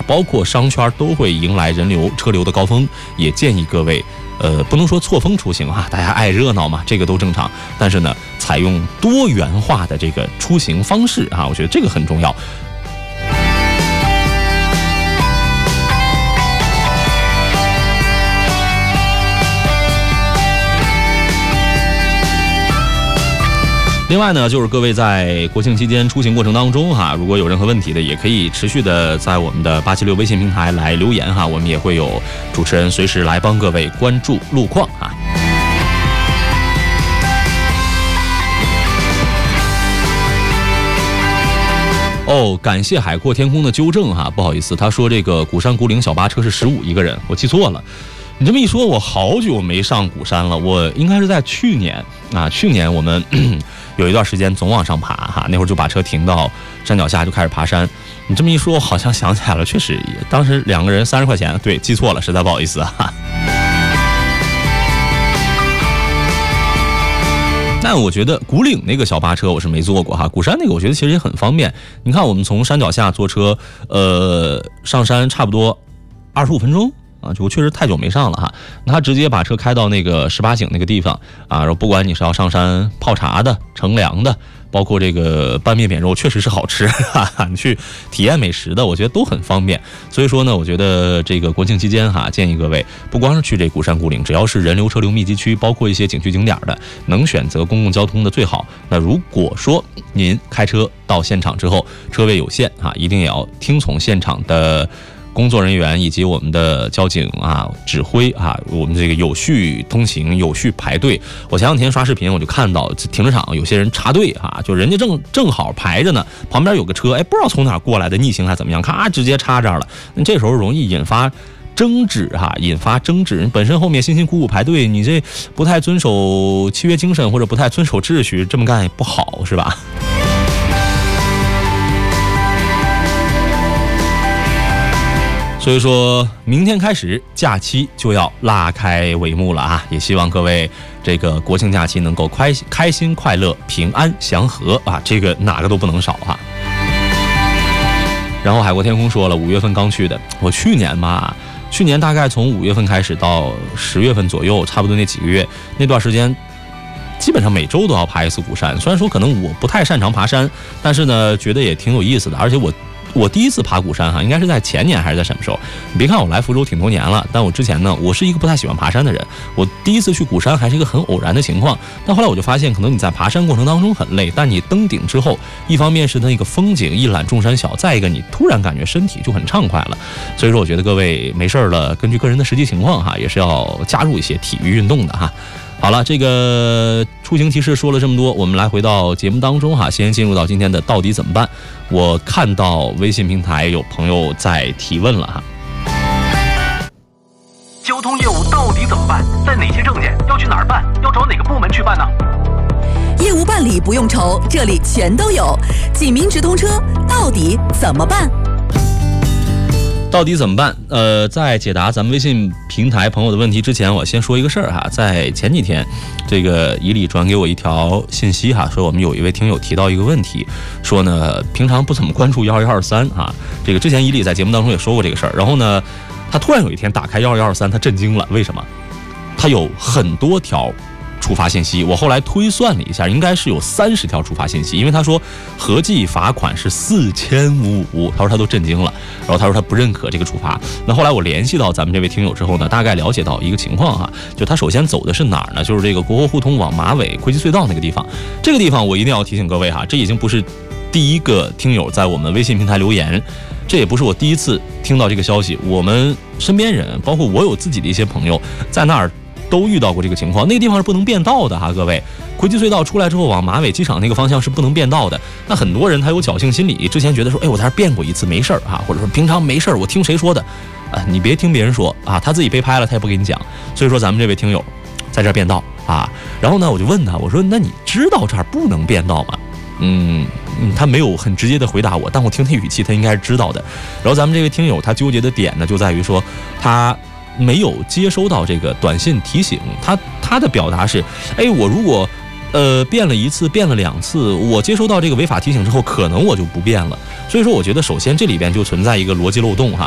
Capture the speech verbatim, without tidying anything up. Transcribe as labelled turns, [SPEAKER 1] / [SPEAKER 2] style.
[SPEAKER 1] 包括商圈都会迎来人流车流的高峰，也建议各位呃，不能说错峰出行啊，大家爱热闹嘛，这个都正常。但是呢，采用多元化的这个出行方式啊，我觉得这个很重要。另外呢，就是各位在国庆期间出行过程当中哈，如果有任何问题的，也可以持续的在我们的八七六微信平台来留言哈，我们也会有主持人随时来帮各位关注路况啊。哦，感谢海阔天空的纠正哈，不好意思，他说这个鼓山古岭小巴车是十五一个人，我记错了。你这么一说，我好久没上鼓山了。我应该是在去年啊，去年我们有一段时间总往上爬哈，那会儿就把车停到山脚下就开始爬山。你这么一说，我好像想起来了，确实当时两个人三十块钱，对，记错了，实在不好意思啊。但我觉得古岭那个小巴车我是没坐过哈，鼓山那个我觉得其实也很方便。你看我们从山脚下坐车，呃，上山差不多二十五分钟。啊，就我确实太久没上了哈，那他直接把车开到那个十八井那个地方啊，然后不管你是要上山泡茶的、乘凉的，包括这个拌面扁肉，确实是好吃哈哈，你去体验美食的，我觉得都很方便。所以说呢，我觉得这个国庆期间哈，建议各位不光是去这鼓山古岭，只要是人流车流密集区，包括一些景区景点的，能选择公共交通的最好。那如果说您开车到现场之后，车位有限啊，一定也要听从现场的工作人员以及我们的交警啊指挥啊，我们这个有序通行、有序排队。我前两天刷视频，我就看到停车场有些人插队啊，就人家正正好排着呢，旁边有个车，哎，不知道从哪过来的逆行还怎么样，咔直接插这儿了。那这时候容易引发争执哈，引发争执。本身后面辛辛苦苦排队，你这不太遵守契约精神或者不太遵守秩序，这么干也不好，是吧？所以说明天开始假期就要拉开帷幕了啊！也希望各位这个国庆假期能够开开心快乐、平安祥和啊！这个哪个都不能少哈。然后海阔天空说了，五月份刚去的，我去年嘛，去年大概从五月份开始到十月份左右，差不多那几个月，那段时间基本上每周都要爬一次鼓山。虽然说可能我不太擅长爬山，但是呢，觉得也挺有意思的，而且我。我第一次爬鼓山哈，应该是在前年还是在什么时候？你别看我来福州挺多年了，但我之前呢，我是一个不太喜欢爬山的人。我第一次去鼓山还是一个很偶然的情况，但后来我就发现，可能你在爬山过程当中很累，但你登顶之后，一方面是那个风景一览众山小，再一个你突然感觉身体就很畅快了。所以说，我觉得各位没事了，根据个人的实际情况哈，也是要加入一些体育运动的哈。好了，这个出行提示说了这么多，我们来回到节目当中哈，先进入到今天的到底怎么办。我看到微信平台有朋友在提问了哈。
[SPEAKER 2] 交通业务到底怎么办？在哪些证件？要去哪儿办？要找哪个部门去办呢？
[SPEAKER 3] 业务办理不用愁，这里全都有。济民直通车到底怎么办？
[SPEAKER 1] 到底怎么办？呃，在解答咱们微信平台朋友的问题之前，我先说一个事儿哈。在前几天，这个伊利转给我一条信息哈，说我们有一位听友提到一个问题，说呢平常不怎么关注幺二幺二三啊。这个之前伊利在节目当中也说过这个事儿，然后呢，他突然有一天打开幺二幺二三，他震惊了，为什么？他有很多条触发信息，我后来推算了一下，应该是有三十条触发信息，因为他说合计罚款是四千五，他说他都震惊了，然后他说他不认可这个处罚。那后来我联系到咱们这位听友之后呢，大概了解到一个情况哈，就他首先走的是哪儿呢？就是这个国货互通往马尾科技隧道那个地方。这个地方我一定要提醒各位哈，这已经不是第一个听友在我们微信平台留言，这也不是我第一次听到这个消息。我们身边人，包括我有自己的一些朋友，在那儿都遇到过这个情况。那个地方是不能变道的哈，各位，科技隧道出来之后往马尾机场那个方向是不能变道的。那很多人他有侥幸心理，之前觉得说，哎，我在这变过一次没事儿啊，或者说平常没事儿，我听谁说的啊？你别听别人说啊，他自己被拍了他也不给你讲。所以说咱们这位听友在这儿变道啊，然后呢我就问他，我说那你知道这儿不能变道吗？嗯嗯，他没有很直接的回答我，但我听他语气他应该是知道的。然后咱们这位听友他纠结的点呢就在于说他没有接收到这个短信提醒，他他的表达是，哎，我如果呃变了一次变了两次，我接收到这个违法提醒之后，可能我就不变了。所以说我觉得首先这里边就存在一个逻辑漏洞哈。